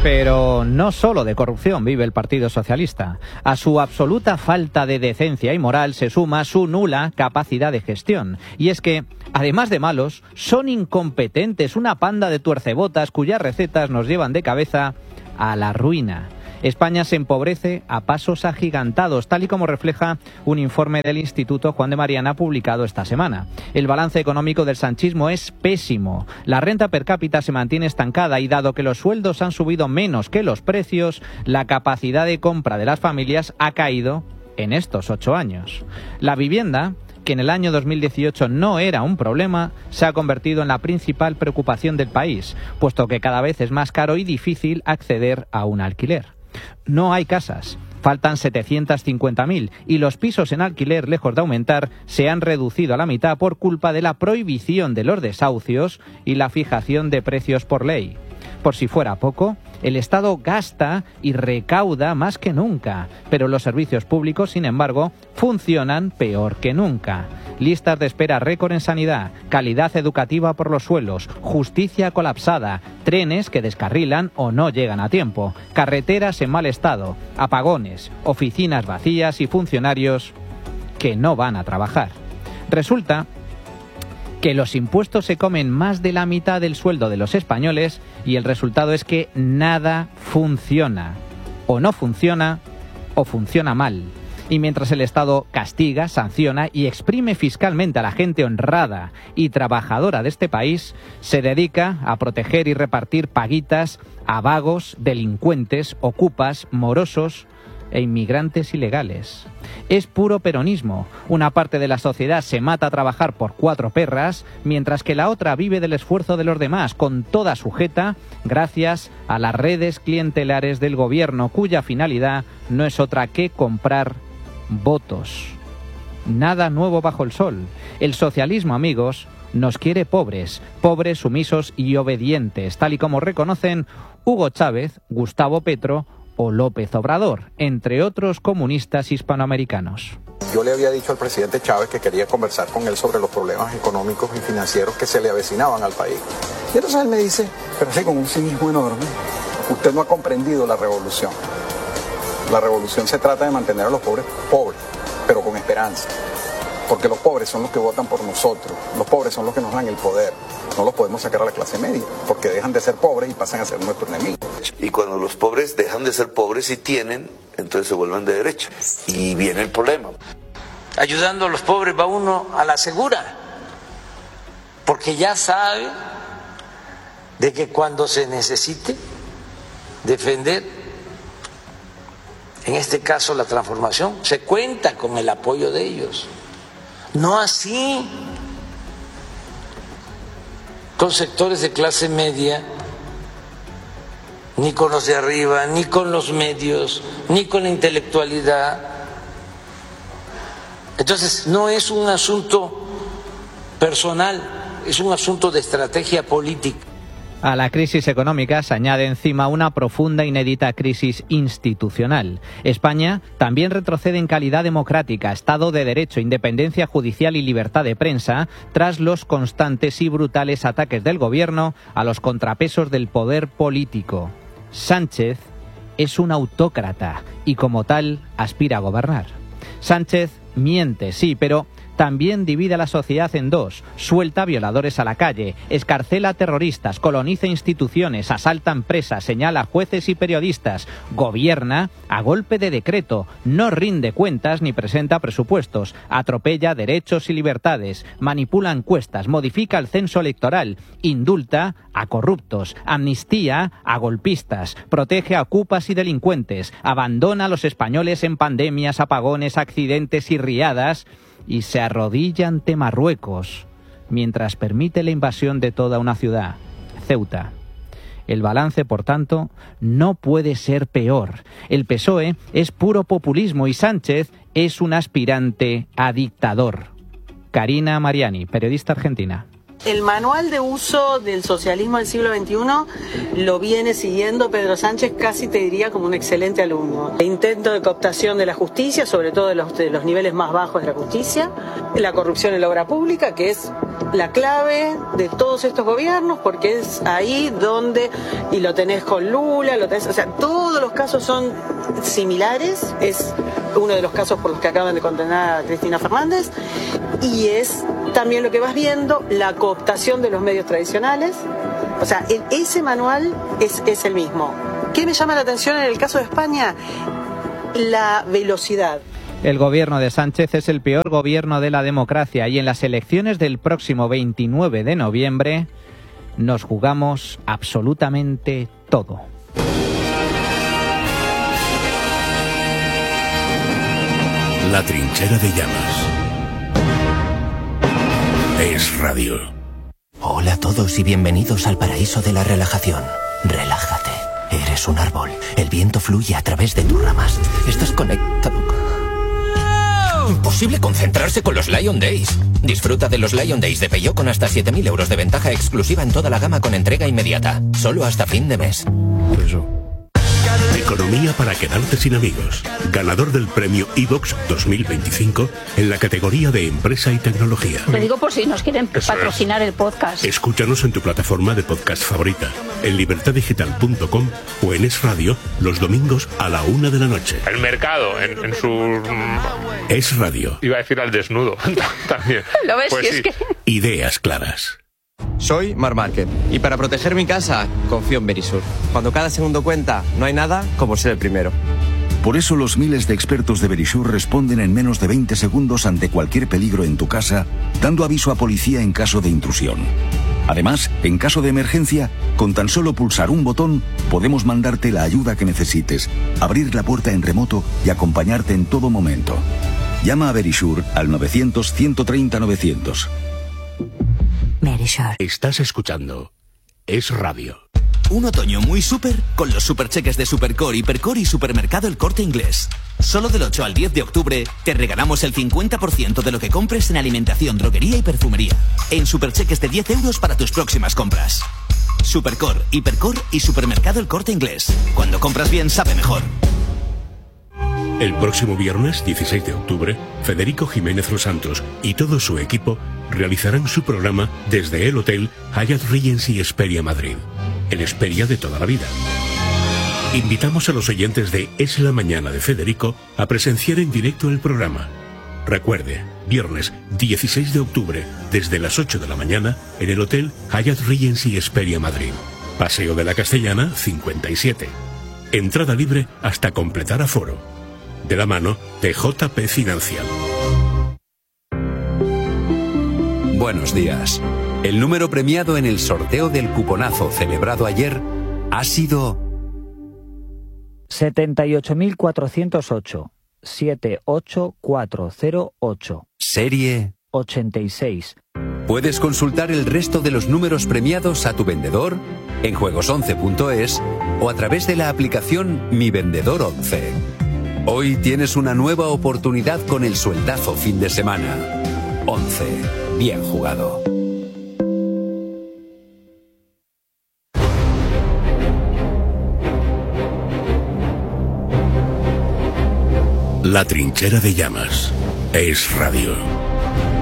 Pero no solo de corrupción vive el Partido Socialista. A su absoluta falta de decencia y moral se suma su nula capacidad de gestión. Y es que, además de malos, son incompetentes, una panda de tuercebotas cuyas recetas nos llevan de cabeza a la ruina. España se empobrece a pasos agigantados, tal y como refleja un informe del Instituto Juan de Mariana publicado esta semana. El balance económico del sanchismo es pésimo. La renta per cápita se mantiene estancada y, dado que los sueldos han subido menos que los precios, la capacidad de compra de las familias ha caído en estos 8 años. La vivienda, que en el año 2018 no era un problema, se ha convertido en la principal preocupación del país, puesto que cada vez es más caro y difícil acceder a un alquiler. No hay casas, faltan 750.000 y los pisos en alquiler, lejos de aumentar, se han reducido a la mitad por culpa de la prohibición de los desahucios y la fijación de precios por ley. Por si fuera poco, el Estado gasta y recauda más que nunca, pero los servicios públicos, sin embargo, funcionan peor que nunca. Listas de espera récord en sanidad, calidad educativa por los suelos, justicia colapsada, trenes que descarrilan o no llegan a tiempo, carreteras en mal estado, apagones, oficinas vacías y funcionarios que no van a trabajar. Resulta que los impuestos se comen más de la mitad del sueldo de los españoles y el resultado es que nada funciona. O no funciona o funciona mal. Y mientras el Estado castiga, sanciona y exprime fiscalmente a la gente honrada y trabajadora de este país, se dedica a proteger y repartir paguitas a vagos, delincuentes, ocupas, morosos e inmigrantes ilegales. Es puro peronismo. Una parte de la sociedad se mata a trabajar por 4 perras, mientras que la otra vive del esfuerzo de los demás, con toda sujeta, gracias a las redes clientelares del gobierno, cuya finalidad no es otra que comprar votos. Nada nuevo bajo el sol. El socialismo, amigos, nos quiere pobres, sumisos y obedientes, tal y como reconocen Hugo Chávez, Gustavo Petro o López Obrador, entre otros comunistas hispanoamericanos. Yo le había dicho al presidente Chávez que quería conversar con él sobre los problemas económicos y financieros que se le avecinaban al país. Y entonces él me dice, pero sí, con un cinismo enorme, usted no ha comprendido la revolución. La revolución se trata de mantener a los pobres pobres, pero con esperanza. Porque los pobres son los que votan por nosotros, los pobres son los que nos dan el poder. No los podemos sacar a la clase media, porque dejan de ser pobres y pasan a ser nuestros enemigos. Y cuando los pobres dejan de ser pobres y tienen, entonces se vuelven de derecha. Y viene el problema. Ayudando a los pobres va uno a la segura, porque ya sabe de que cuando se necesite defender, en este caso la transformación, se cuenta con el apoyo de ellos. No así con sectores de clase media, ni con los de arriba, ni con los medios, ni con la intelectualidad. Entonces, no es un asunto personal, es un asunto de estrategia política. A la crisis económica se añade encima una profunda e inédita crisis institucional. España también retrocede en calidad democrática, Estado de Derecho, independencia judicial y libertad de prensa, tras los constantes y brutales ataques del gobierno a los contrapesos del poder político. Sánchez es un autócrata y como tal aspira a gobernar. Sánchez miente, sí, pero también divide a la sociedad en dos, suelta violadores a la calle, escarcela a terroristas, coloniza instituciones, asalta empresas, señala a jueces y periodistas, gobierna a golpe de decreto, no rinde cuentas ni presenta presupuestos, atropella derechos y libertades, manipula encuestas, modifica el censo electoral, indulta a corruptos, amnistía a golpistas, protege a ocupas y delincuentes, abandona a los españoles en pandemias, apagones, accidentes y riadas, y se arrodilla ante Marruecos mientras permite la invasión de toda una ciudad, Ceuta. El balance, por tanto, no puede ser peor. El PSOE es puro populismo y Sánchez es un aspirante a dictador. Karina Mariani, periodista argentina. El manual de uso del socialismo del siglo XXI lo viene siguiendo Pedro Sánchez, casi te diría como un excelente alumno. El intento de cooptación de la justicia, sobre todo de los niveles más bajos de la justicia, la corrupción en la obra pública, que es la clave de todos estos gobiernos, porque es ahí donde, y lo tenés con Lula, o sea, todos los casos son similares, es uno de los casos por los que acaban de condenar a Cristina Fernández, y es también lo que vas viendo, la cooptación de los medios tradicionales. O sea, ese manual es el mismo. ¿Qué me llama la atención en el caso de España? La velocidad. El gobierno de Sánchez es el peor gobierno de la democracia y en las elecciones del próximo 29 de noviembre nos jugamos absolutamente todo. La trinchera de llamas. Es Radio. Hola a todos y bienvenidos al paraíso de la relajación. Relájate. Eres un árbol. El viento fluye a través de tus ramas. Estás conectado. Imposible concentrarse con los Lion Days. Disfruta de los Lion Days de Peugeot con hasta 7.000 euros de ventaja exclusiva en toda la gama con entrega inmediata. Solo hasta fin de mes. Eso. Economía para quedarte sin amigos. Ganador del premio iVox 2025 en la categoría de Empresa y Tecnología. Lo digo por si nos quieren patrocinar el podcast. Escúchanos en tu plataforma de podcast favorita, en libertadigital.com o en Es Radio los domingos a la 1 de la noche. El mercado en su... Es Radio. Iba a decir al desnudo también. ¿Lo ves? Pues sí. sí. Es que... Ideas claras. Soy Marc Márquez y para proteger mi casa confío en Verisur. Cuando cada segundo cuenta, no hay nada como ser el primero. Por eso los miles de expertos de Verisur responden en menos de 20 segundos ante cualquier peligro en tu casa, dando aviso a policía en caso de intrusión. Además, en caso de emergencia, con tan solo pulsar un botón, podemos mandarte la ayuda que necesites, abrir la puerta en remoto y acompañarte en todo momento. Llama a Verisur al 900-130-900. Verisur. Estás escuchando Es Radio. Un otoño muy súper con los supercheques de Supercore, Hipercore y Supermercado El Corte Inglés. Solo del 8 al 10 de octubre te regalamos el 50% de lo que compres en alimentación, droguería y perfumería. En supercheques de 10 euros para tus próximas compras. Supercore, Hipercore y Supermercado El Corte Inglés. Cuando compras bien, sabe mejor. El próximo viernes 16 de octubre, Federico Jiménez Los Santos y todo su equipo realizarán su programa desde el Hotel Hyatt Regency Hesperia Madrid, el Hesperia de toda la vida. Invitamos a los oyentes de Es la Mañana de Federico a presenciar en directo el programa. Recuerde, viernes 16 de octubre, desde las 8 de la mañana, en el Hotel Hyatt Regency Hesperia Madrid. Paseo de la Castellana, 57. Entrada libre hasta completar aforo. De la mano de JP Financial. Buenos días. El número premiado en el sorteo del cuponazo celebrado ayer ha sido 78.408. 78408. Serie 86. Puedes consultar el resto de los números premiados a tu vendedor en juegos11.es o a través de la aplicación Mi Vendedor 11. Hoy tienes una nueva oportunidad con el sueldazo fin de semana. 11. Bien jugado. La trinchera de llamas. Es Radio.